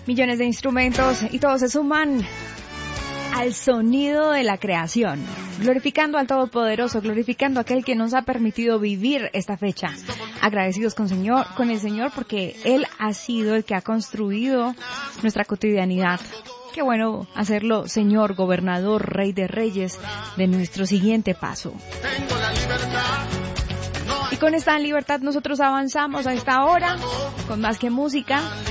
Millones de instrumentos y todos se suman al sonido de la creación, glorificando al Todopoderoso, glorificando a aquel que nos ha permitido vivir esta fecha. Agradecidos con el Señor porque Él ha sido el que ha construido nuestra cotidianidad. Qué bueno hacerlo, Señor, Gobernador, Rey de Reyes, de nuestro siguiente paso. Y con esta libertad nosotros avanzamos a esta hora, con más que música.